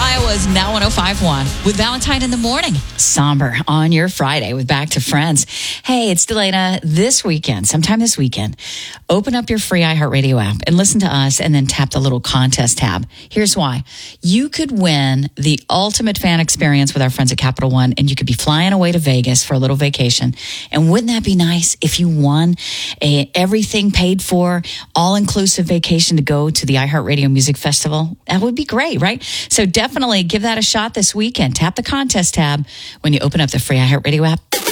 Iowa's Now 105.1 with Valentine in the morning. Somber on your Friday with Back to Friends. Hey, it's Delana. Sometime this weekend, open up your free iHeartRadio app and listen to us and then tap the little contest tab. Here's why. You could win the ultimate fan experience with our friends at Capital One, and you could be flying away to Vegas for a little vacation. And wouldn't that be nice if you won everything paid for, all-inclusive vacation to go to the iHeartRadio Music Festival? That would be great, right? So definitely give that a shot this weekend. Tap the contest tab when you open up the free iHeartRadio app.